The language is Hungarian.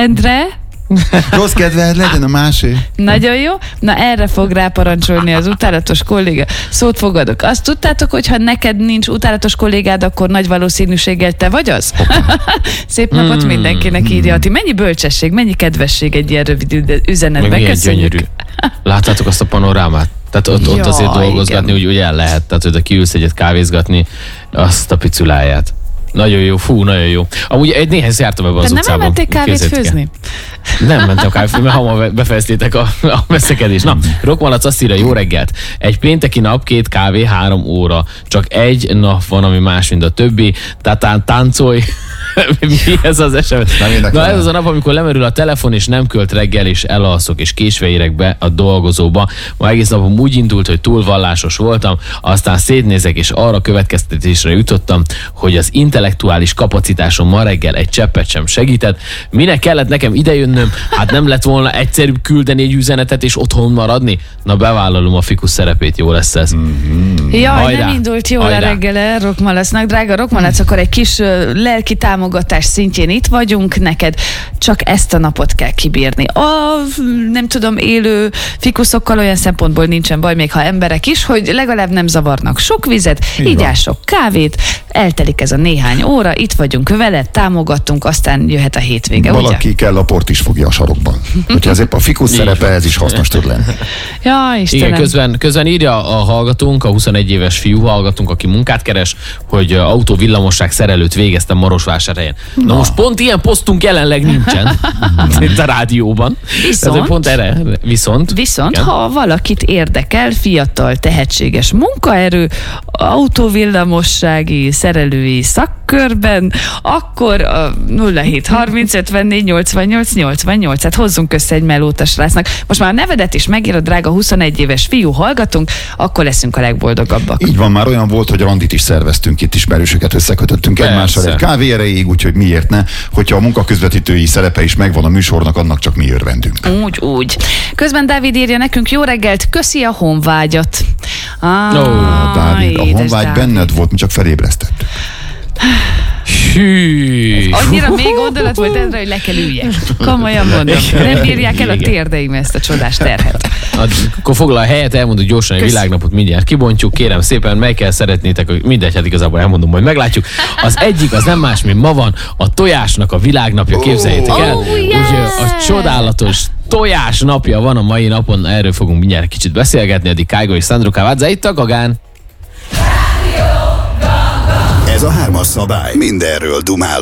Endre? Rossz kedved legyen a másé. Nagyon jó. Na erre fog ráparancsolni az utálatos kolléga. Szót fogadok. Azt tudtátok, hogy ha neked nincs utálatos kollégád, akkor nagy valószínűséggel te vagy az? Szép napot mindenkinek, írja Ati. Mennyi bölcsesség, mennyi kedvesség egy ilyen rövid üzenetben. Milyen gyönyörű. Láttátok azt a panorámát? Tehát ott azért dolgozgatni úgy el lehet. Tehát, hogy kiülsz egyet kávézgatni, azt a piculáját. Nagyon jó, nagyon jó. Amúgy néhány jártam ebben az utcában. Nem elmenték kávét főzni? Nem mentem kávét, mert hamar befejeztétek a veszekedést. Na, Rockmalac azt írja, jó reggelt. Egy pénteki nap, 2 kávé, 3 óra. Csak egy nap van, ami más, mint a többi. Tatán táncolj. Mi ez az esemény? Na ez az a nap, amikor lemerül a telefon, és nem költ reggel, és elalszok, és késve érek be a dolgozóba. Ma egész napom úgy indult, hogy túl vallásos voltam, aztán szétnézek, és arra következtetésre jutottam, hogy az intellektuális kapacitásom ma reggel egy cseppet sem segített. Minek kellett nekem idejönnöm? Hát nem lett volna egyszerűbb küldeni egy üzenetet, és otthon maradni? Na, bevállalom a fikus szerepét, jó lesz ez. Jaj, Hajrá. nem indult jól a reggele Rockmalacnak. Drága Rockmalac, akkor egy kis lelki támogatás szintjén itt vagyunk, neked csak ezt a napot kell kibírni. Nem tudom, élő fikuszokkal olyan szempontból nincsen baj, még ha emberek is, hogy legalább nem zavarnak sok vizet, igyál sok kávét, eltelik ez a néhány óra, itt vagyunk veled, támogattunk, aztán jöhet a hétvége, valaki ugye? kell a port is fogja a sarokban. Hogyha azért a fikus szerepe, ez is hasznos tud lenni. Ja, Istenem. Igen, közben írja a hallgatónk, a 21 éves fiú hallgatónk, aki munkát keres, hogy autóvillamosság szerelőt végeztem Marosvásárhelyen. Na most pont ilyen posztunk jelenleg nincsen itt a rádióban. Viszont, pont erre. Viszont ha valakit érdekel, fiatal, tehetséges munkaerő, autóvillamossági szerelői szakkörben, akkor a 07 30 54 88 88, hát hozzunk össze egy melót a srácnak. Most már a nevedet is megír, a drága 21 éves fiú hallgatunk, akkor leszünk a legboldogabbak. Így van, már olyan volt, hogy randit is szerveztünk, itt ismerősöket összekötöttünk egymással egy kávé erejéig, úgyhogy miért ne? Hogyha a munkaközvetítői szerepe is megvan a műsornak, annak csak mi örvendünk. Úgy. Közben Dávid írja nekünk, jó reggelt, köszi a honvágyat. Dávid, a honvágy benned volt, mi csak felébresztettük. Hű. Annyira még gondolat volt ezre, hogy le kell üljek. Komolyan mondom. Nem bírják el a térdeim ezt a csodás terhet. Akkor foglal a helyet, elmondjuk gyorsan, hogy világnapot mindjárt kibontjuk. Kérem szépen, mely kell szeretnétek, hogy mindegy, hát igazából elmondom, majd meglátjuk. Az egyik az nem más, mint ma van, a tojásnak a világnapja, képzeljétek el. Ugye a csodálatos tojás napja van a mai napon, erről fogunk mindjárt kicsit beszélgetni, addig Kájgo és Sandro Cavazza itt a Gagán. Ez a 3-as szabály. Mindenről dumálunk.